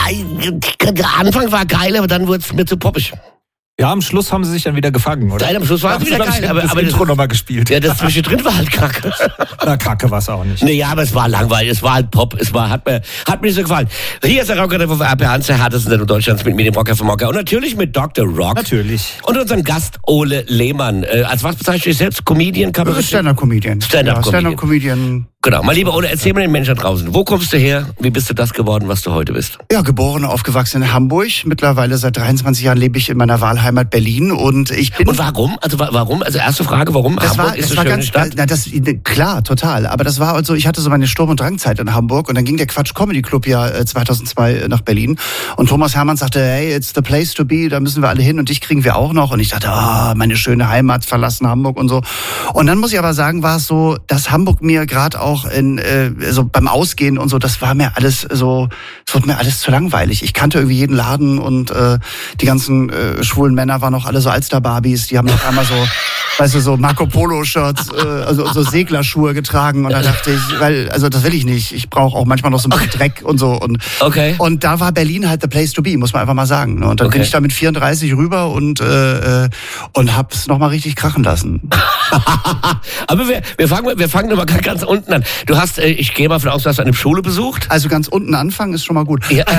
der Anfang war geil, aber dann wurde es mir zu poppig. Ja, am Schluss haben sie sich dann wieder gefangen, oder? Nein, am Schluss war es wieder geil. Aber das Intro nochmal gespielt. Ja, das zwischendrin war halt kacke. Na, kacke war es auch nicht. Nee, ja, aber es war langweilig, es war halt Pop, hat mir nicht so gefallen. Hier ist der Rocker von RP Hans, der härtesten Sendung Deutschlands mit mir, dem Rocker vom Mocker. Und natürlich mit Dr. Rock. Natürlich. Und unserem Gast Ole Lehmann. Als was bezeichnest du dich selbst? Comedian? Stand-up-Comedian. Stand-up-Comedian. Genau. Mein lieber Ole, erzähl mal den Menschen da draußen. Wo kommst du her? Wie bist du das geworden, was du heute bist? Ja, geboren, aufgewachsen in Hamburg. Mittlerweile seit 23 Jahren lebe ich in meiner Wahlheimat Berlin und ich bin... Und warum? Also erste Frage, warum? Hamburg ist eine schöne Stadt. Klar, total. Aber das war also, ich hatte so meine Sturm- und Drangzeit in Hamburg und dann ging der Quatsch Comedy Club ja 2002 nach Berlin und Thomas Hermann sagte, hey, it's the place to be, da müssen wir alle hin und dich kriegen wir auch noch. Und ich dachte, meine schöne Heimat, verlassen Hamburg und so. Und dann muss ich aber sagen, war es so, dass Hamburg mir gerade auch so beim Ausgehen und so, das war mir alles so, es wurde mir alles zu langweilig. Ich kannte irgendwie jeden Laden und die ganzen schwulen Männer waren auch alle so Alster-Barbies, die haben noch einmal so, weißt du, so Marco Polo-Shirts, also so Seglerschuhe getragen und da dachte ich, also das will ich nicht. Ich brauche auch manchmal noch so ein bisschen Dreck und so. Und da war Berlin halt the place to be, muss man einfach mal sagen. Und dann bin ich da mit 34 rüber und hab's nochmal richtig krachen lassen. Aber wir fangen aber ganz unten an. Du hast, ich gehe mal von aus, du hast eine Schule besucht. Also ganz unten anfangen ist schon mal gut. Ja.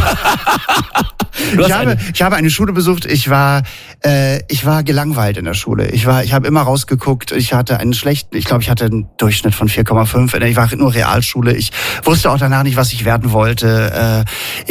Ich habe eine Schule besucht. Ich war gelangweilt in der Schule. Ich habe immer rausgeguckt. Ich hatte einen Durchschnitt von 4,5. Ich war nur Realschule. Ich wusste auch danach nicht, was ich werden wollte.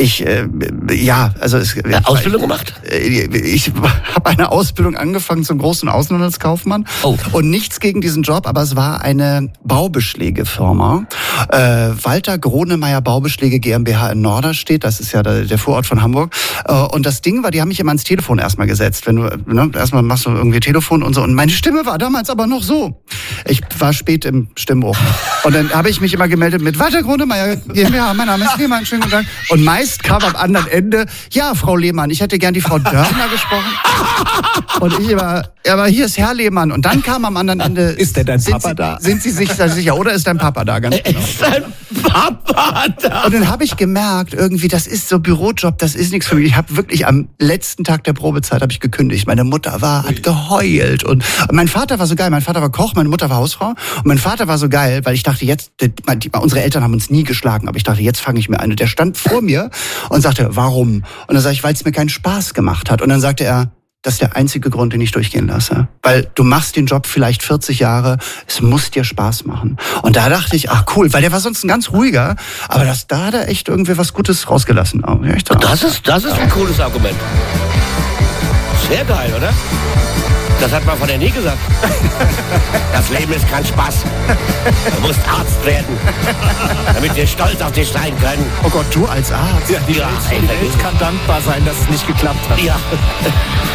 Ausbildung gemacht? Ich habe eine Ausbildung angefangen zum großen Außenhandelskaufmann. Oh. Und nichts gegen diesen Job, aber es war eine Baubeschlägefirma. Walter Gronemeyer Baubeschläge GmbH in Norderstedt. Das ist ja der Vorort von Hamburg. Und das Ding war, die haben mich immer ans Telefon erstmal gesetzt. Wenn du, erstmal machst du irgendwie Telefon und so. Und meine Stimme war damals aber noch so. Ich war spät im Stimmbruch. Und dann habe ich mich immer gemeldet mit Walter Gronemeyer GmbH, mein Name ist Lehmann, schönen guten Tag. Und meist kam am anderen Ende, ja, Frau Lehmann, ich hätte gern die Frau Dörner gesprochen. Und ich immer, aber hier ist Herr Lehmann. Und dann kam am anderen Ende... Ist denn dein Papa da? Sind Sie sich sicher? Oder ist dein Papa da? Ganz genau. Ist dein Papa da? Und dann habe ich gemerkt, irgendwie, das ist so Bürojob, das ist nichts für mich. Ich habe wirklich am letzten Tag der Probezeit habe ich gekündigt. Meine Mutter hat geheult. Und mein Vater war so geil. Mein Vater war Koch, meine Mutter war Hausfrau. Und mein Vater war so geil, weil ich dachte, unsere Eltern haben uns nie geschlagen, aber ich dachte, jetzt fange ich mir an. Und der stand vor mir und sagte, warum? Und dann sage ich, weil es mir keinen Spaß gemacht hat. Und dann sagte er, das ist der einzige Grund, den ich durchgehen lasse. Weil du machst den Job vielleicht 40 Jahre, es muss dir Spaß machen. Und da dachte ich, ach cool, weil der war sonst ein ganz ruhiger, aber da hat er echt irgendwie was Gutes rausgelassen. Ja, das ist ein cooles Argument. Sehr geil, oder? Das hat man von der nie gesagt. Das Leben ist kein Spaß. Du musst Arzt werden, damit wir stolz auf dich sein können. Oh Gott, du als Arzt? Ja, die Welt kann dankbar sein, dass es nicht geklappt hat. Ja.